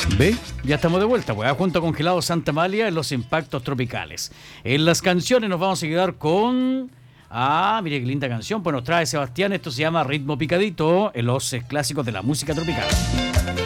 ¿Ve? Ya estamos de vuelta, pues, junto a Congelado Santa Amalia en los impactos tropicales. En las canciones nos vamos a quedar con... mire qué linda canción. Pues nos trae Sebastián, esto se llama Ritmo Picadito, en los clásicos de la música tropical.